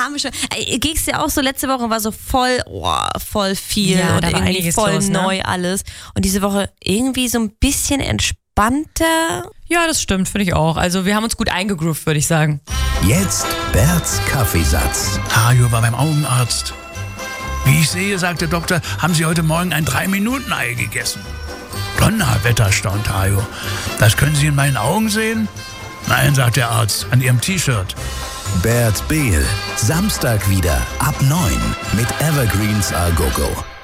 haben wir schon. Ging's dir auch so, letzte Woche war so voll viel Ja, und da war irgendwie einiges voll los, ne? neu alles. Und diese Woche irgendwie so ein bisschen entspannter. Ja, das stimmt, finde ich auch. Also wir haben uns gut eingegroovt, würde ich sagen. Jetzt Berts Kaffeesatz. Hajo war beim Augenarzt. Wie ich sehe, sagt der Doktor, haben Sie heute Morgen ein 3-Minuten-Ei gegessen. Donnerwetter, staunt Hajo. Das können Sie in meinen Augen sehen? Nein, sagt der Arzt, an Ihrem T-Shirt. Bert Behl, Samstag wieder ab 9 mit Evergreens A Go Go.